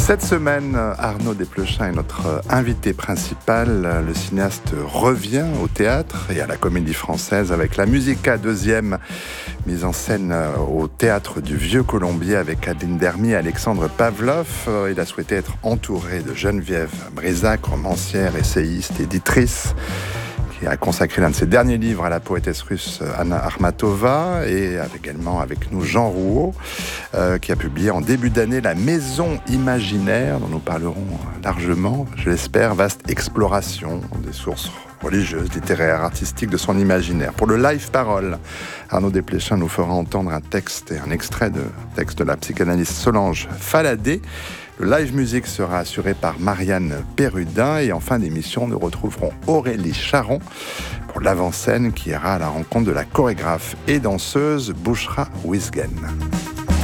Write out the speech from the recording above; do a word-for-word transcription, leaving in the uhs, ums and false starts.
Cette semaine, Arnaud Desplechin est notre invité principal. Le cinéaste revient au théâtre et à la Comédie Française avec la Musica deuxième, mise en scène au Théâtre du Vieux-Colombier avec Adeline Dermy et Alexandre Pavlov. Il a souhaité être entouré de Geneviève Brisac, romancière, essayiste, éditrice, qui a consacré l'un de ses derniers livres à la poétesse russe Anna Akhmatova, et également avec nous Jean Rouault, euh, qui a publié en début d'année La Maison Imaginaire, dont nous parlerons largement, je l'espère, vaste exploration des sources religieuses, littéraires, artistiques de son imaginaire. Pour le live parole, Arnaud Desplechin nous fera entendre un texte et un extrait de texte de la psychanalyste Solange Faladé. Le live musique sera assuré par Marianne Perrudin et en fin d'émission, nous retrouverons Aurélie Charon pour l'avant-scène qui ira à la rencontre de la chorégraphe et danseuse Bouchra Wizgen.